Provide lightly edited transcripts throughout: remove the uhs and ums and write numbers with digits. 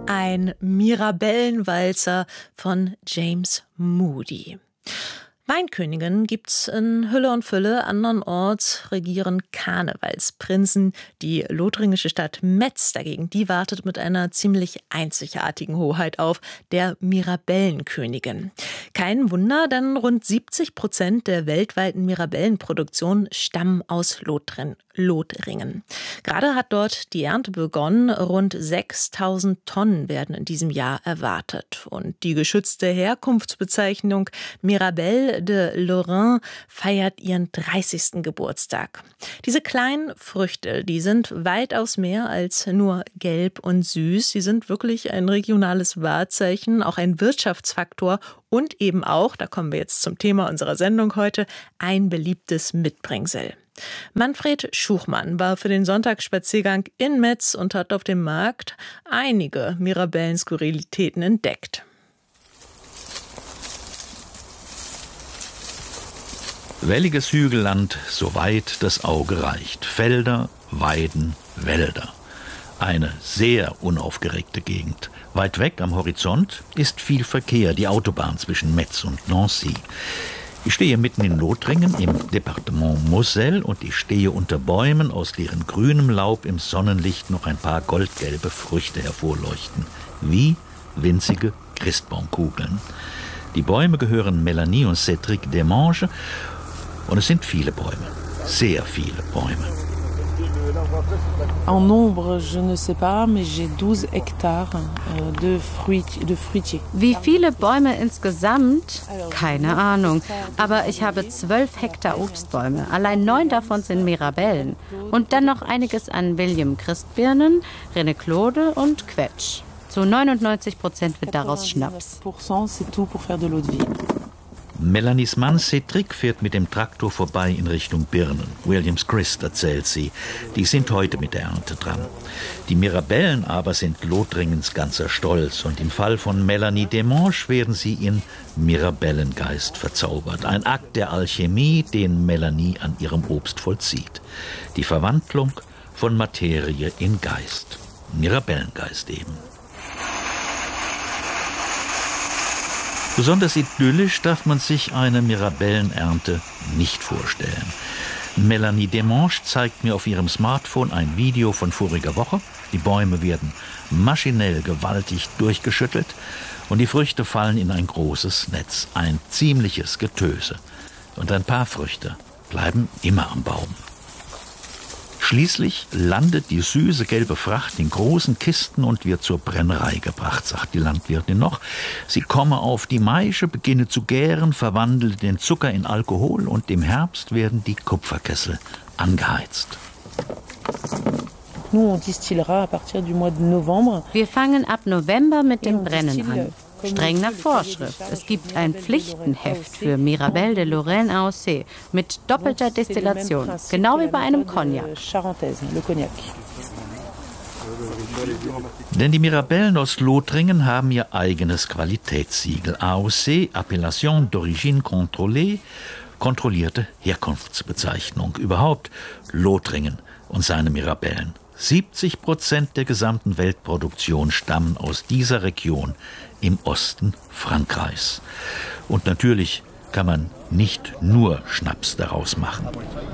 Ein Mirabellenwalzer von James Moody. Weinkönigin gibt's in Hülle und Fülle. Andernorts regieren Karnevalsprinzen. Die lothringische Stadt Metz dagegen, die wartet mit einer ziemlich einzigartigen Hoheit auf, der Mirabellenkönigin. Kein Wunder, denn rund 70% der weltweiten Mirabellenproduktion stammen aus Lothringen. Gerade hat dort die Ernte begonnen. Rund 6.000 Tonnen werden in diesem Jahr erwartet. Und die geschützte Herkunftsbezeichnung Mirabelle de Lorraine feiert ihren 30. Geburtstag. Diese kleinen Früchte, die sind weitaus mehr als nur gelb und süß. Sie sind wirklich ein regionales Wahrzeichen, auch ein Wirtschaftsfaktor und eben auch, da kommen wir jetzt zum Thema unserer Sendung heute, ein beliebtes Mitbringsel. Manfred Schuchmann war für den Sonntagsspaziergang in Metz und hat auf dem Markt einige Mirabellen-Skurrilitäten entdeckt. Welliges Hügelland, so weit das Auge reicht. Felder, Weiden, Wälder. Eine sehr unaufgeregte Gegend. Weit weg am Horizont ist viel Verkehr, die Autobahn zwischen Metz und Nancy. Ich stehe mitten in Lothringen im Departement Moselle und ich stehe unter Bäumen, aus deren grünem Laub im Sonnenlicht noch ein paar goldgelbe Früchte hervorleuchten. Wie winzige Christbaumkugeln. Die Bäume gehören Melanie und Cédric Desmanges und es sind viele Bäume, sehr viele Bäume. En nombre, je ne sais pas, mais j'ai 12 hectares de fruitiers. Wie viele Bäume insgesamt? Keine Ahnung. Aber ich habe 12 Hektar Obstbäume. Allein 9 davon sind Mirabellen. Und dann noch einiges an William Christbirnen, René Claude und Quetsch. Zu 99% wird daraus Schnaps. Melanies Mann Cédric fährt mit dem Traktor vorbei in Richtung Birnen. Williams Christ, erzählt sie. Die sind heute mit der Ernte dran. Die Mirabellen aber sind Lothringens ganzer Stolz. Und im Fall von Melanie Desmanges werden sie in Mirabellengeist verzaubert. Ein Akt der Alchemie, den Melanie an ihrem Obst vollzieht. Die Verwandlung von Materie in Geist. Mirabellengeist eben. Besonders idyllisch darf man sich eine Mirabellenernte nicht vorstellen. Melanie Desmanges zeigt mir auf ihrem Smartphone ein Video von voriger Woche. Die Bäume werden maschinell gewaltig durchgeschüttelt und die Früchte fallen in ein großes Netz. Ein ziemliches Getöse. Und ein paar Früchte bleiben immer am Baum. Schließlich landet die süße gelbe Fracht in großen Kisten und wird zur Brennerei gebracht, sagt die Landwirtin noch. Sie komme auf die Maische, beginne zu gären, verwandle den Zucker in Alkohol und im Herbst werden die Kupferkessel angeheizt. Wir fangen ab November mit dem Brennen an. Streng nach Vorschrift. Es gibt ein Pflichtenheft für Mirabelle de Lorraine AOC mit doppelter Destillation, genau wie bei einem Cognac. Denn die Mirabellen aus Lothringen haben ihr eigenes Qualitätssiegel. AOC, Appellation d'origine contrôlée, kontrollierte Herkunftsbezeichnung. Überhaupt Lothringen und seine Mirabellen. 70% der gesamten Weltproduktion stammen aus dieser Region im Osten Frankreichs. Und natürlich kann man nicht nur Schnaps daraus machen.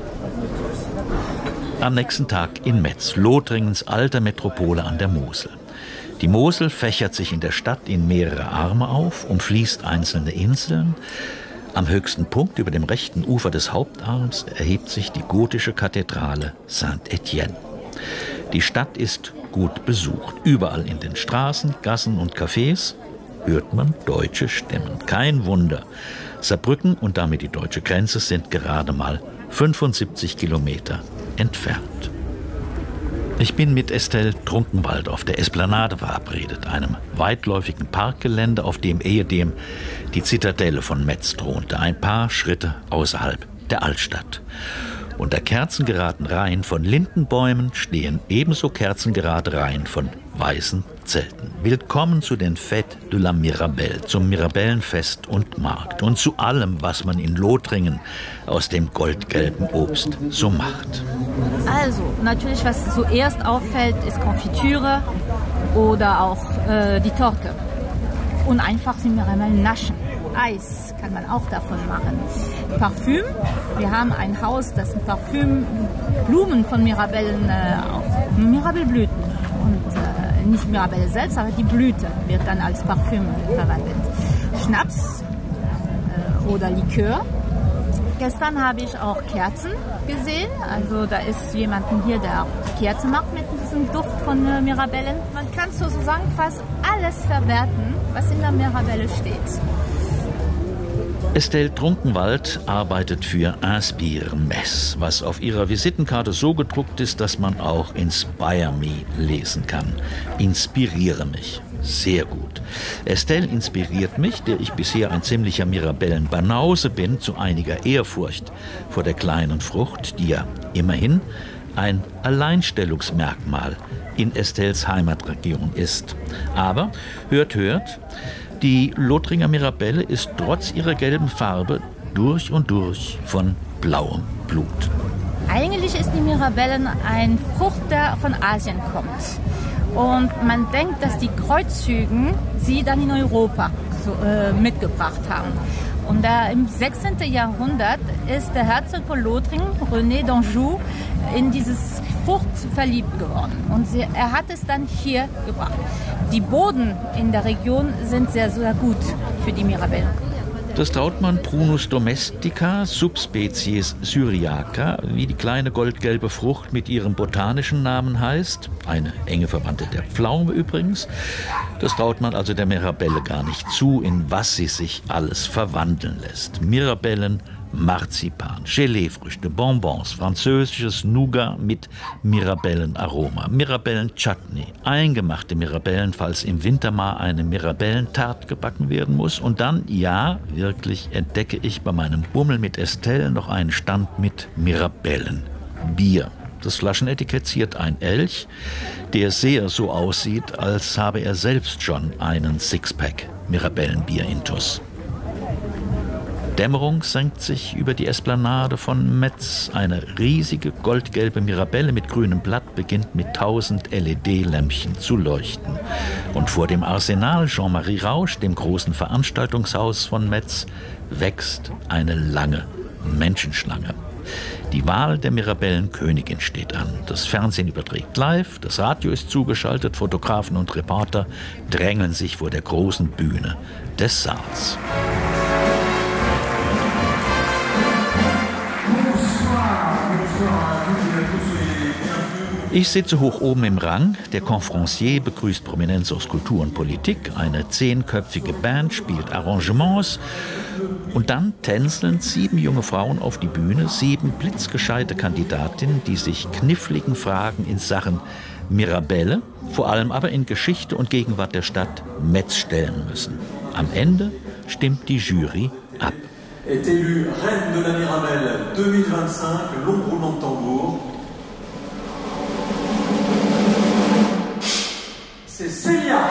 Am nächsten Tag in Metz, Lothringens alter Metropole an der Mosel. Die Mosel fächert sich in der Stadt in mehrere Arme auf, umfließt einzelne Inseln. Am höchsten Punkt über dem rechten Ufer des Hauptarms erhebt sich die gotische Kathedrale Saint-Étienne. Die Stadt ist gut besucht. Überall in den Straßen, Gassen und Cafés hört man deutsche Stimmen. Kein Wunder. Saarbrücken und damit die deutsche Grenze sind gerade mal 75 Kilometer entfernt. Ich bin mit Estelle Trunkenwald auf der Esplanade verabredet, einem weitläufigen Parkgelände, auf dem ehedem die Zitadelle von Metz thronte, ein paar Schritte außerhalb der Altstadt. Unter kerzengeraden Reihen von Lindenbäumen stehen ebenso kerzengerade Reihen von weißen Zelten. Willkommen zu den Fêtes de la Mirabelle, zum Mirabellenfest und Markt und zu allem, was man in Lothringen aus dem goldgelben Obst so macht. Also, natürlich, was zuerst auffällt, ist Konfitüre oder auch die Torte. Und einfach die Mirabellen naschen. Eis kann man auch davon machen. Parfüm, wir haben ein Haus, das ein Parfüm, Blumen von Mirabellen, Mirabellblüten. Und nicht Mirabelle selbst, aber die Blüte wird dann als Parfüm verwendet. Schnaps oder Likör. Gestern habe ich auch Kerzen gesehen. Also da ist jemand hier, der auch Kerzen macht mit diesem Duft von Mirabellen. Man kann sozusagen fast alles verwerten, was in der Mirabelle steht. Estelle Trunkenwald arbeitet für Inspire Metz, was auf ihrer Visitenkarte so gedruckt ist, dass man auch Inspire Me lesen kann. Inspiriere mich. Sehr gut. Estelle inspiriert mich, der ich bisher ein ziemlicher Mirabellen-Banause bin, zu einiger Ehrfurcht vor der kleinen Frucht, die ja immerhin ein Alleinstellungsmerkmal in Estelles Heimatregion ist. Aber, hört, die Lothringer Mirabelle ist trotz ihrer gelben Farbe durch und durch von blauem Blut. Eigentlich ist die Mirabellen eine Frucht, der von Asien kommt. Und man denkt, dass die Kreuzzügen sie dann in Europa mitgebracht haben. Und im 16. Jahrhundert ist der Herzog von Lothringen, René d'Anjou, in dieses Frucht verliebt geworden. Und er hat es dann hier gebracht. Die Boden in der Region sind sehr, sehr gut für die Mirabellen. Das traut man Prunus domestica, Subspecies syriaca, wie die kleine goldgelbe Frucht mit ihrem botanischen Namen heißt, eine enge Verwandte der Pflaume übrigens. Das traut man also der Mirabelle gar nicht zu, in was sie sich alles verwandeln lässt. Mirabellen, Marzipan, Geleefrüchte, Bonbons, französisches Nougat mit Mirabellenaroma, Mirabellen-Chutney, eingemachte Mirabellen, falls im Winter mal eine Mirabellentarte gebacken werden muss. Und dann, ja, wirklich entdecke ich bei meinem Bummel mit Estelle noch einen Stand mit Mirabellenbier. Das Flaschenetikett ziert ein Elch, der sehr so aussieht, als habe er selbst schon einen Sixpack Mirabellenbier intus. Dämmerung senkt sich über die Esplanade von Metz. Eine riesige goldgelbe Mirabelle mit grünem Blatt beginnt mit 1000 LED-Lämpchen zu leuchten. Und vor dem Arsenal Jean-Marie Rausch, dem großen Veranstaltungshaus von Metz, wächst eine lange Menschenschlange. Die Wahl der Mirabellenkönigin steht an. Das Fernsehen überträgt live, das Radio ist zugeschaltet, Fotografen und Reporter drängeln sich vor der großen Bühne des Saals. Ich sitze hoch oben im Rang. Der Conférencier begrüßt Prominenz aus Kultur und Politik. Eine 10-köpfige Band spielt Arrangements. Und dann tänzeln 7 junge Frauen auf die Bühne, 7 blitzgescheite Kandidatinnen, die sich kniffligen Fragen in Sachen Mirabelle, vor allem aber in Geschichte und Gegenwart der Stadt Metz stellen müssen. Am Ende stimmt die Jury ab. Est élue Reine de la Mirabelle 2025, long roulement de tambour. C'est Célia.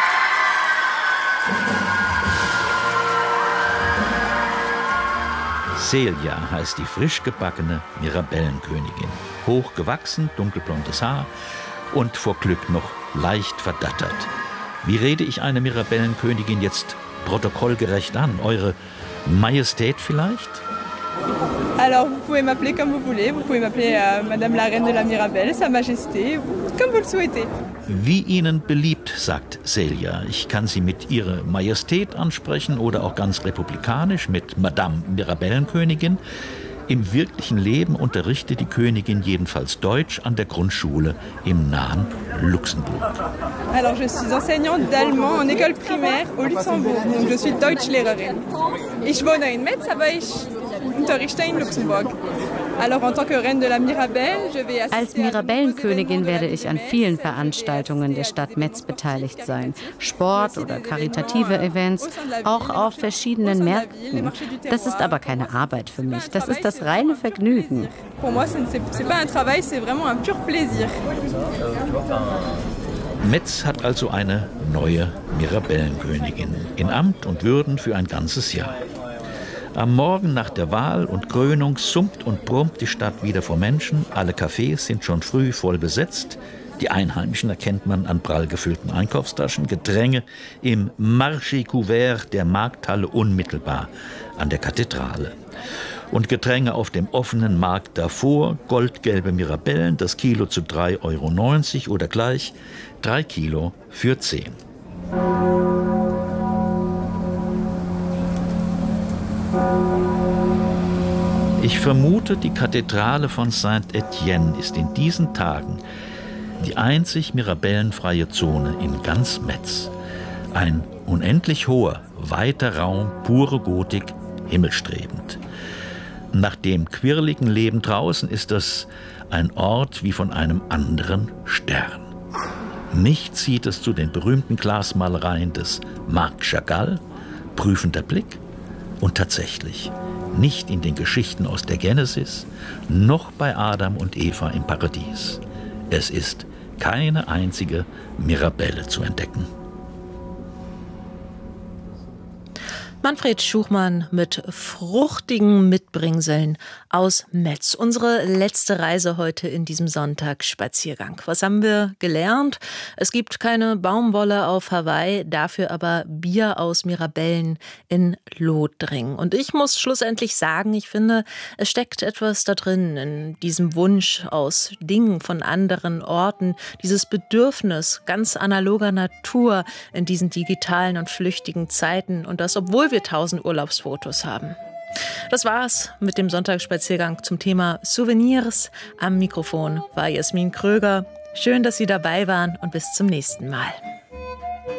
Celia heißt die frisch gebackene Mirabellenkönigin. Hochgewachsen, dunkelblondes Haar und vor Glück noch leicht verdattert. Wie rede ich eine Mirabellenkönigin jetzt protokollgerecht an? Eure Majestät vielleicht? Alors, vous pouvez m'appeler comme vous voulez. Vous pouvez m'appeler Madame la Reine de la Mirabelle, Sa Majesté, comme vous le souhaitez. Wie Ihnen beliebt, sagt Celia. Ich kann Sie mit Ihrer Majestät ansprechen oder auch ganz republikanisch mit Madame Mirabellenkönigin. Im wirklichen Leben unterrichtet die Königin jedenfalls Deutsch an der Grundschule im nahen Luxemburg. Alors, je suis enseignante d'allemand en école primaire au Luxembourg. Donc, je suis Deutschlehrerin. Ich wohne in Metz, aber ich unterrichte in Luxemburg. Als Mirabellenkönigin werde ich an vielen Veranstaltungen der Stadt Metz beteiligt sein. Sport- oder karitative Events, auch auf verschiedenen Märkten. Das ist aber keine Arbeit für mich, das ist das reine Vergnügen. Metz hat also eine neue Mirabellenkönigin in Amt und Würden für ein ganzes Jahr. Am Morgen nach der Wahl und Krönung summt und brummt die Stadt wieder vor Menschen. Alle Cafés sind schon früh voll besetzt. Die Einheimischen erkennt man an prall gefüllten Einkaufstaschen. Gedränge im Marché Couvert der Markthalle unmittelbar an der Kathedrale. Und Gedränge auf dem offenen Markt davor, goldgelbe Mirabellen, das Kilo zu 3,90 € oder gleich 3 Kilo für 10. Ich vermute, die Kathedrale von Saint-Étienne ist in diesen Tagen die einzig mirabellenfreie Zone in ganz Metz. Ein unendlich hoher, weiter Raum, pure Gotik, himmelstrebend. Nach dem quirligen Leben draußen ist das ein Ort wie von einem anderen Stern. Mich zieht es zu den berühmten Glasmalereien des Marc Chagall, prüfender Blick und tatsächlich nicht in den Geschichten aus der Genesis, noch bei Adam und Eva im Paradies. Es ist keine einzige Mirabelle zu entdecken. Manfred Schuchmann mit fruchtigen Mitbringseln aus Metz. Unsere letzte Reise heute in diesem Sonntagsspaziergang. Was haben wir gelernt? Es gibt keine Baumwolle auf Hawaii, dafür aber Bier aus Mirabellen in Lothringen. Und ich muss schlussendlich sagen, ich finde, es steckt etwas da drin, in diesem Wunsch aus Dingen von anderen Orten, dieses Bedürfnis ganz analoger Natur in diesen digitalen und flüchtigen Zeiten. Und das, obwohl wir 1000 Urlaubsfotos haben. Das war's mit dem Sonntagsspaziergang zum Thema Souvenirs. Am Mikrofon war Jasmin Kröger. Schön, dass Sie dabei waren und bis zum nächsten Mal.